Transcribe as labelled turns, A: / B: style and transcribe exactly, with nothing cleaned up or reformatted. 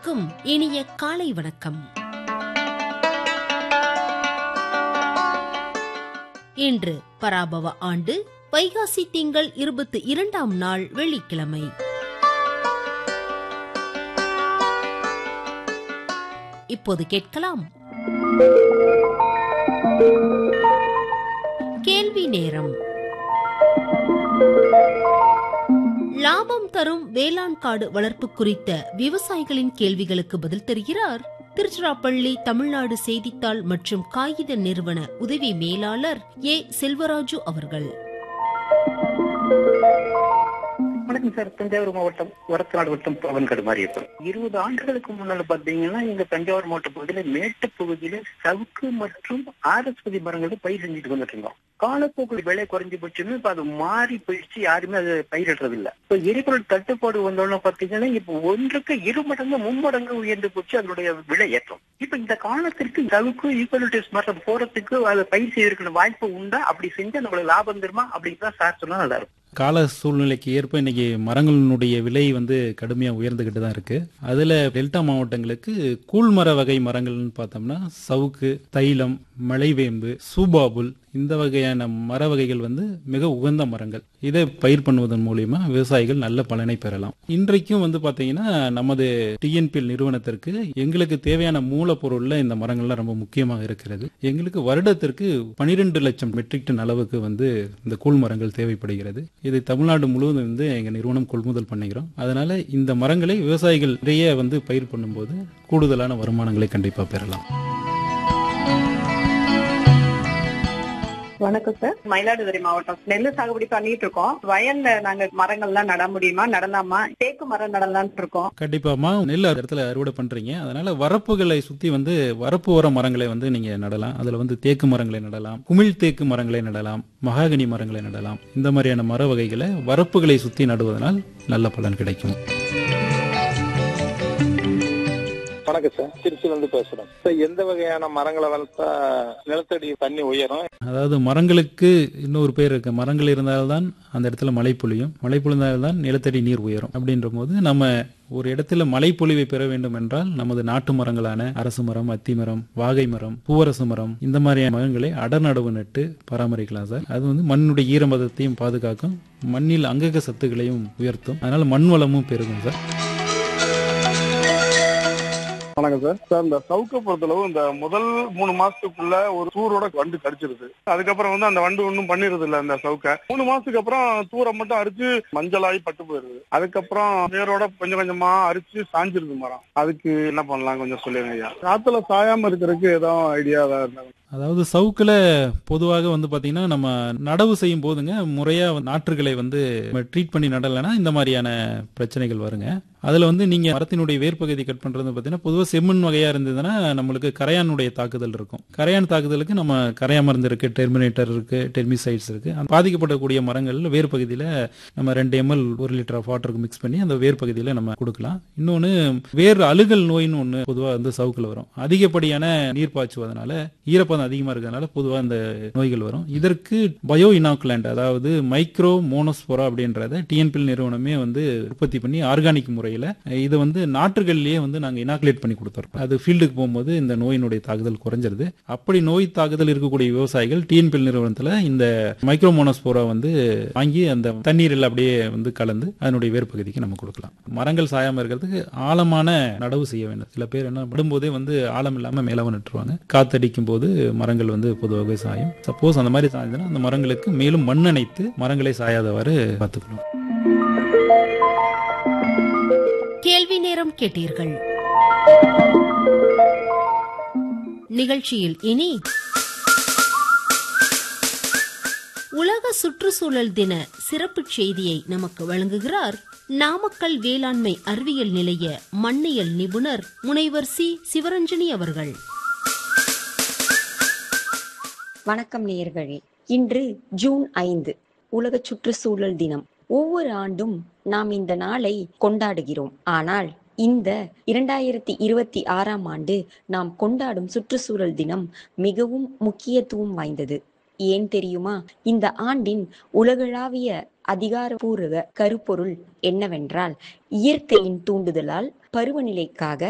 A: அனைவருக்கும் இனிய காலை வணக்கம். இன்று பராபவ ஆண்டு வைகாசி திங்கள் இருபத்தி இரண்டாம் நாள் வெள்ளிக்கிழமை. இப்போது கேட்கலாம் கேள்வி நேரம். லாபம் தரும் வேளாண் காடு வளர்ப்பு குறித்த விவசாயிகளின் கேள்விகளுக்கு பதில் தருகிறார் திருச்சிராப்பள்ளி தமிழ்நாடு செய்தித்தாள் மற்றும் காகித நிறுவன உதவி மேலாளர் ஏ செல்வராஜு அவர்கள்.
B: வணக்கம் சார். தஞ்சாவூர் மாவட்டம் ஒரத்தநாடு வட்டம் பவன்கடு மாரியப்பன். இருபது ஆண்டுகளுக்கு முன்னால பாத்தீங்கன்னா எங்க தஞ்சாவூர் மாவட்ட பகுதியில மேட்டு பகுதியில சவுக்கு மற்றும் ஆரஸ்பதி மரங்களை பயிர் செஞ்சுட்டு வந்துட்டு இருந்தோம். காலப்போக்கில் விலை குறைஞ்சு போச்சுன்னு இப்ப அது மாறி போயிடுச்சு. யாருமே அதை பயிரிடுறது இல்ல. இப்ப எரிபொருள் தட்டுப்பாடு வந்தோம்னா பாத்தீங்கன்னா இப்ப ஒன்றுக்கு இரு மடங்கு மும்மடங்கு உயர்ந்து போச்சு அதனுடைய விலை ஏற்றம். இப்ப இந்த காலத்திற்கு சவுக்கு ஈக்குவலிட்டிஸ் மரம் போறதுக்கு அதை பயிர் செய்திருக்கிற வாய்ப்பு உண்டா? அப்படி செஞ்சா நம்மளுக்கு லாபம் தருமா அப்படின்னா சார் சொன்னா நல்லா இருக்கும்.
C: கால சூழ்நிலைக்கு ஏற்ப இன்னைக்கு மரங்களினுடைய விலை வந்து கடுமையாக உயர்ந்துகிட்டு தான் இருக்கு. அதில் டெல்டா மாவட்டங்களுக்கு கூழ்மர வகை மரங்கள்னு பார்த்தோம்னா சவுக்கு, தைலம், மலைவேம்பு, சூபாபுல் இந்த வகையான மர வகைகள் வந்து மிக உகந்த மரங்கள். இதை பயிர் பண்ணுவதன் மூலியமா விவசாயிகள் நல்ல பலனை பெறலாம். இன்றைக்கும் வந்து பாத்தீங்கன்னா நமது டிஎன்பிஎல் நிறுவனத்திற்கு எங்களுக்கு தேவையான மூலப்பொருள்ல இந்த மரங்கள்லாம் ரொம்ப முக்கியமாக இருக்கிறது. எங்களுக்கு வருடத்திற்கு பனிரெண்டு லட்சம் மெட்ரிக் டன் அளவுக்கு வந்து இந்த கூழ் மரங்கள் தேவைப்படுகிறது. இது தமிழ்நாடு முழுவதும் வந்து எங்க நிறுவனம் கொள்முதல் பண்ணுகிறோம். அதனால இந்த மரங்களை விவசாயிகள் நிறைய வந்து பயிர் பண்ணும்போது கூடுதலான வருமானங்களை கண்டிப்பா பெறலாம்.
D: வணக்கம் சார். மயிலாடுதுறை மாவட்டம் நெல்லு சாகுபடி பண்ணிட்டு இருக்கோம். வயல்ல நாங்க மரங்கள்லாம் நட முடியுமா, நடலாமா? தேக்கு மரம் நடலாம்னு இருக்கோம்.
C: கண்டிப்பாமா. நெல் இடத்துல அறுவடை பண்றீங்க, அதனால வரப்புகளை சுத்தி வந்து வரப்பு ஓர மரங்களை வந்து நீங்க நடலாம். அதுல வந்து தேக்கு மரங்களை நடலாம், குமிழ் தேக்கு மரங்களை நடலாம், மகாகனி மரங்களை நடலாம். இந்த மாதிரியான மர வகைகளை வரப்புகளை சுத்தி நடுவதனால் நல்ல பலன் கிடைக்கும்.
E: வணக்கம் சார். திருச்சியில இருந்து பேசுறோம் சார். எந்த வகையான மரங்களை வளர்த்தா நிலத்தடி தண்ணி உயரும்?
C: அதாவது மரங்களுக்கு இன்னொரு பேர் இருக்கு. மரங்கள் இருந்தால்தான் அந்த இடத்துல மழை பொழியும், மழை பொழிந்தால்தான் நிலத்தடி நீர் உயரும். அப்படின்ற போது நம்ம ஒரு இடத்துல மழை பொழிவை பெற வேண்டும் என்றால் நமது நாட்டு மரங்களான அரசு மரம், அத்தி மரம், வாகை மரம், பூவரசு மரம் இந்த மாதிரியான மரங்களை அடர்நடவு நட்டு பராமரிக்கலாம் சார். அது வந்து மண்ணுடைய ஈரமதத்தையும் பாதுகாக்கும், மண்ணில் அங்கக சத்துக்களையும் உயர்த்தும், அதனால மண் வளமும் பெருகும் சார்.
E: வணக்கம் சார். சார் இந்த சவுக்க பொறுத்தளவு இந்த முதல் மூணு மாசத்துக்குள்ள ஒரு தூரோட வண்டு கடிச்சிருது. அதுக்கப்புறம் வந்து அந்த வண்டு ஒன்றும் பண்ணிருது இல்ல. அந்த சவுக்க மூணு மாசத்துக்கு அப்புறம் தூரை மட்டும் அரிச்சு மஞ்சளாகி பட்டு போயிருது. அதுக்கப்புறம் வேரோட கொஞ்சம் கொஞ்சமா அரிச்சு சாஞ்சிருது மரம். அதுக்கு என்ன பண்ணலாம் கொஞ்சம் சொல்லுங்க ஐயா. காத்துல சாயாம இருக்கிறதுக்கு ஏதாவது ஐடியா ஏதாவது இருந்தாங்க?
C: அதாவது சவுக்குல பொதுவாக வந்து பாத்தீங்கன்னா நம்ம நடவு செய்யும் போதுங்க முறையா நாற்றுகளை வந்து ட்ரீட் பண்ணி நடலைன்னா இந்த மாதிரியான பிரச்சனைகள் வருங்க. அதுல வந்து நீங்க மரத்தினுடைய வேர்பகுதி கட் பண்றது பாத்தீங்கன்னா பொதுவாக செம்மண் வகையா இருந்ததுன்னா நம்மளுக்கு கரையானுடைய தாக்குதல் இருக்கும். கரையான் தாக்குதலுக்கு நம்ம கரையா மருந்து இருக்கு, டெர்மினேட்டர் இருக்கு, டெர்மிசைட்ஸ் இருக்கு. பாதிக்கப்படக்கூடிய மரங்கள் வேர் பகுதியில நம்ம ரெண்டு எம்எல் ஒரு லிட்டர் ஆஃப் வாட்டருக்கு மிக்ஸ் பண்ணி அந்த வேர் பகுதியில நம்ம கொடுக்கலாம். இன்னொன்னு வேர் அழுகல் நோயின்னு ஒண்ணு பொதுவாக வந்து சவுக்குல வரும். அதிகப்படியான நீர் பாய்ச்சுவதனால ஈரப்பதம் அதிகமா இருக்கிறதுனால பொதுவா இந்த நோய்கள் வரும். இதற்கு பயோ இனாகுலண்ட் அதாவது மைக்ரோ மோனோஸ்போரா அப்படின்றத டிஎன்பிஎல் நிறுவனமே வந்து உற்பத்தி பண்ணி ஆர்கானிக் முறையில இது வந்து நாற்றுகள்லயே வந்து நாங்க இனாகுலேட் பண்ணி கொடுத்தோம். அது ஃபீல்டுக்கு போகும்போது இந்த நோயினுடைய தாக்குதல் குறைஞ்சிருது. அப்படி நோய் தாக்குதல் இருக்கக்கூடிய விவசாயிகள் டிஎன்பிஎல் நிறுவனத்துல இந்த மைக்ரோ மோனோஸ்போரா வந்து வாங்கி அந்த தண்ணீரில் அப்படியே வந்து கலந்து அதனுடைய வேர்பகுதிக்கு நம்ம கொடுக்கலாம். மரங்கள் சாயாம இருக்கிறதுக்கு ஆழமான நடவு செய்ய வேண்டும். சில பேர் என்ன படும்போதே வந்து ஆழம் இல்லாம மேலவ நட்டுருவாங்க. காத்தடிக்கும் போது மரங்கள் வந்து பொதுவாகவே சாயும். சப்போஸ் அந்த மாதிரி சாய்ந்தனா அந்த மரங்களுக்கு மேலும் மண் அணைத்து மரங்களை சாயாதவாறு பார்த்துக்கணும்.
A: கேள்வி நேரம் கேட்டீர்கள். நிகழ்ச்சியில் இனி உலக சுற்றுச்சூழல் தின சிறப்பு செய்தியை நமக்கு வழங்குகிறார் நாமக்கல் வேளாண்மை அறிவியல் நிலைய மண்ணியல் நிபுணர் முனைவர் சி சிவரஞ்சனி அவர்கள்.
F: வணக்கம் நேயர்களே. இன்று ஜூன் ஐந்து உலக சுற்றுச்சூழல் தினம். ஒவ்வொரு ஆண்டும் நாம் இந்த நாளை கொண்டாடுகிறோம். ஆனால் இந்த இரண்டாயிரத்தி இருபத்தி ஆறாம் ஆண்டு நாம் கொண்டாடும் சுற்றுச்சூழல் தினம் மிகவும் முக்கியத்துவம் வாய்ந்தது. ஏன் தெரியுமா? இந்த ஆண்டின் உலகளாவிய அதிகாரப்பூர்வ கருப்பொருள் என்னவென்றால், இயற்கையின் தூண்டுதலால் பருவநிலைக்காக